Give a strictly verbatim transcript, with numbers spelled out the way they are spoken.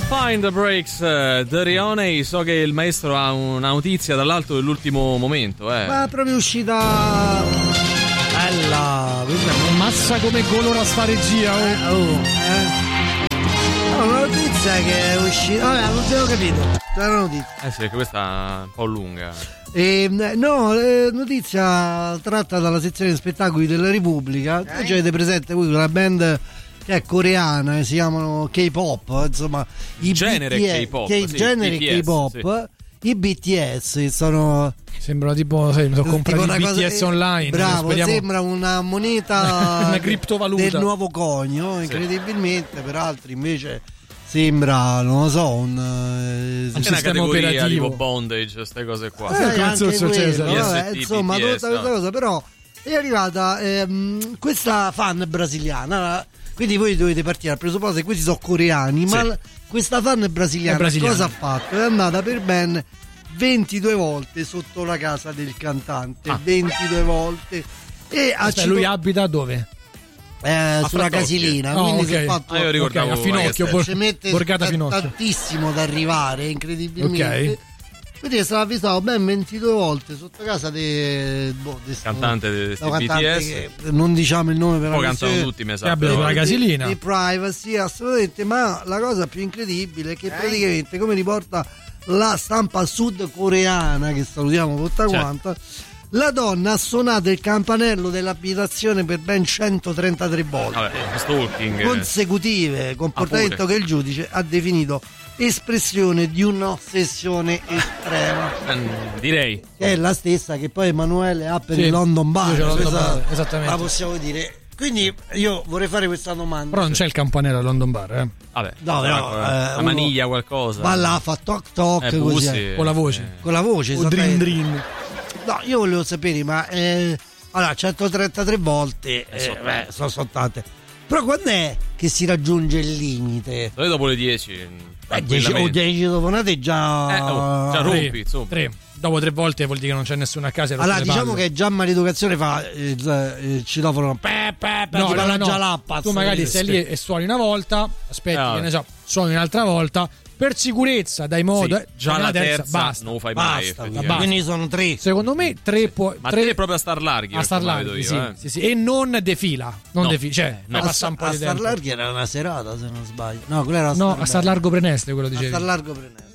Find the Breaks, uh, Dirty Honey. So che il maestro ha una notizia dall'alto dell'ultimo momento, eh. Ma è proprio uscita bella, ammazza come colora sta regia. Oh. Eh, oh, eh. No, una notizia che è uscita. Vabbè, non te l'ho capito. C'è una notizia. Eh sì, perché questa è un po' lunga. Eh, no, eh, notizia tratta dalla sezione di spettacoli della Repubblica. Eh? Cioè, avete presente voi una band che è coreana, si chiamano K-pop, insomma, i genere B T S, K-pop, che sì, genere B T S, K-pop, sì. I B T S sono sembra tipo, sai, mi sono comprato i B T S cosa, online. Bravo, speriamo... sembra una moneta una criptovaluta del nuovo conio, incredibilmente, sì. Per altri invece sembra, non lo so, un, un un sistema operativo, tipo bondage, queste cose qua. Eh, anche quello, vabbè, P S T, insomma, P S, tutta questa no. cosa, però è arrivata ehm, questa fan brasiliana. Quindi voi dovete partire dal presupposto che questi sono coreani, sì. Ma questa fan brasiliana, brasiliana cosa ha fatto? È andata per ben ventidue volte sotto la casa del cantante, ah. ventidue volte. E Aspetta, cito... lui abita dove? Eh, sulla Casilina, oh, quindi okay. si è fatto ah, io ricordavo okay, a Finocchio, Bor- ci mette Borgata t- Finocchio. tantissimo ad arrivare, incredibilmente. Ok. Quindi è stato avvisato ben ventidue volte sotto casa del boh, cantante di B T S, non diciamo il nome per poi cantano tutti, mi sa, però la Casilina di, di privacy, assolutamente. Ma la cosa più incredibile è che eh? praticamente, come riporta la stampa sudcoreana, che salutiamo tutta cioè. quanta, la donna ha suonato il campanello dell'abitazione per ben centotrentatré volte. Vabbè, stalking consecutive, comportamento ah, che il giudice ha definito espressione di un'ossessione estrema. Eh, direi che è la stessa che poi Emanuele ha per sì, il London Bar, London Bar, esattamente. La possiamo dire. Quindi io vorrei fare questa domanda. Però non c'è il campanello al London Bar, eh? Vabbè, no, no, la eh, maniglia, qualcosa. Va là, fa toc toc eh, così, bussi, con la voce, eh. con la voce, o drin drin. No, io volevo sapere, ma eh, allora centotrentatré volte, eh, so, beh, sono, sono tante. Però quando è che si raggiunge il limite? Noi dopo le dieci. Beh, dieci o dieci telefonate già. Eh, oh, già rompi, tre, insomma. Tre. Dopo tre volte vuol dire che non c'è nessuno a casa. Allora, diciamo palle. Che già maleducazione fa il, il citofono. Pe, pe, pe, no, no, no, già là, tu magari sei lì e suoni una volta, aspetti, eh, che ne so, suoni un'altra volta. Per sicurezza, dai modo, sì, già la terza, terza basta, non lo fai basta, mai. Quindi sono tre. Secondo me tre sì. può. Ma tre, tre proprio a star larghi. A star larghi, sì, io, eh. sì, sì. E non defila. Non no. defila. Cioè, no. passa un po' a di star tempo. larghi era una serata, se non sbaglio. No, quella era no, a star largo Prenestre, quello dicevi. A star largo Prenestre.